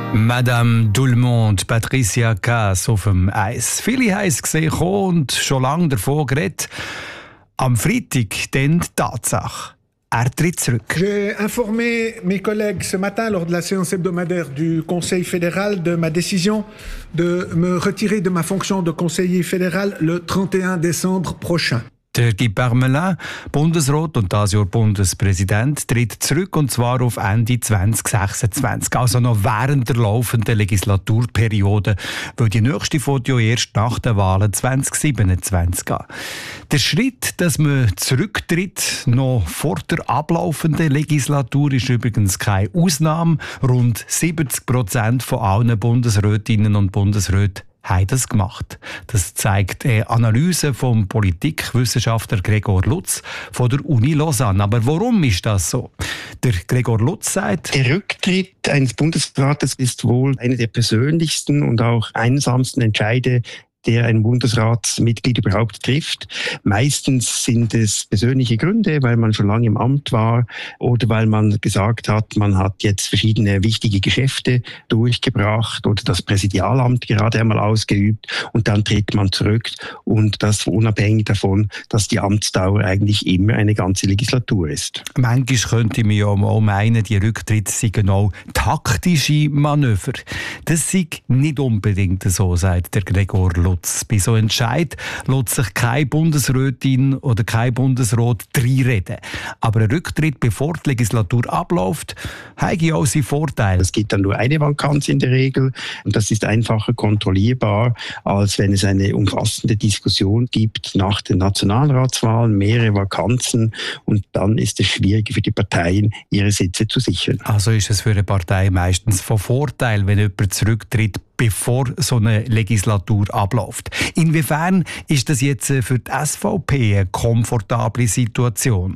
Madame tout le monde, Patricia Kaas auf dem Eis. Viele haben es gesehen und schon lange davon geredet. Am Freitag dann die Tatsache. Er tritt zurück. J'ai informé mes collègues ce matin lors de la séance hebdomadaire du Conseil fédéral de ma décision de me retirer de ma fonction de conseiller fédéral le 31 décembre prochain. Der Guy Parmelin, Bundesrat und dieses Jahr Bundespräsident, tritt zurück, und zwar auf Ende 2026, also noch während der laufenden Legislaturperiode, weil die nächste Foto erst nach den Wahlen 2027 geht. Der Schritt, dass man zurücktritt, noch vor der ablaufenden Legislatur, ist übrigens keine Ausnahme. Rund 70% von allen Bundesrätinnen und Bundesräten haben das gemacht. Das zeigt eine Analyse vom Politikwissenschaftler Gregor Lutz von der Uni Lausanne. Aber warum ist das so? Der Gregor Lutz sagt: Der Rücktritt eines Bundesrates ist wohl eine der persönlichsten und auch einsamsten Entscheide, der ein Bundesratsmitglied überhaupt trifft. Meistens sind es persönliche Gründe, weil man schon lange im Amt war oder weil man gesagt hat, man hat jetzt verschiedene wichtige Geschäfte durchgebracht oder das Präsidialamt gerade einmal ausgeübt, und dann tritt man zurück, und das unabhängig davon, dass die Amtsdauer eigentlich immer eine ganze Legislatur ist. Manchmal könnte man ja auch meinen, die Rücktritte seien auch taktische Manöver. Das sei nicht unbedingt so, sagt der Gregor Lutz. Bei so einem Entscheid lässt sich keine Bundesrätin oder kein Bundesrat reinreden. Aber ein Rücktritt, bevor die Legislatur abläuft, hat auch seinen Vorteil. Es gibt dann nur eine Vakanz in der Regel, und das ist einfacher kontrollierbar, als wenn es eine umfassende Diskussion gibt nach den Nationalratswahlen, mehrere Vakanzen, und dann ist es schwieriger für die Parteien, ihre Sitze zu sichern. Also ist es für eine Partei meistens von Vorteil, wenn jemand zurücktritt, bevor so eine Legislatur abläuft. Inwiefern ist das jetzt für die SVP eine komfortable Situation?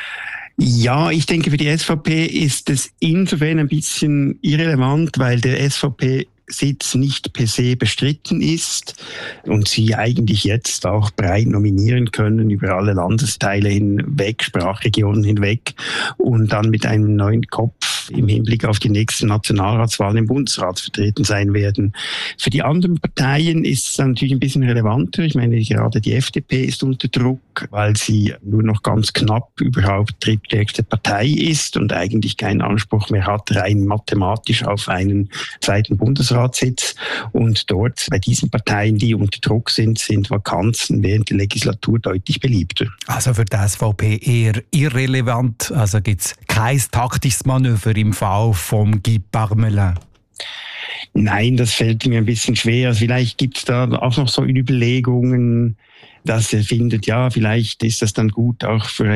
Ja, ich denke, für die SVP ist es insofern ein bisschen irrelevant, weil der SVP-Sitz nicht per se bestritten ist und sie eigentlich jetzt auch breit nominieren können über alle Landesteile hinweg, Sprachregionen hinweg, und dann mit einem neuen Kopf im Hinblick auf die nächsten Nationalratswahlen im Bundesrat vertreten sein werden. Für die anderen Parteien ist es natürlich ein bisschen relevanter. Ich meine, gerade die FDP ist unter Druck, weil sie nur noch ganz knapp überhaupt drittstärkste Partei ist und eigentlich keinen Anspruch mehr hat, rein mathematisch auf einen zweiten Bundesratssitz. Und dort, bei diesen Parteien, die unter Druck sind Vakanzen während der Legislatur deutlich beliebter. Also für die SVP eher irrelevant, also gibt es kein taktisches Manöver im Fall von Guy Parmelin? Nein, das fällt mir ein bisschen schwer. Also vielleicht gibt es da auch noch so Überlegungen, dass er findet, ja, vielleicht ist das dann gut auch für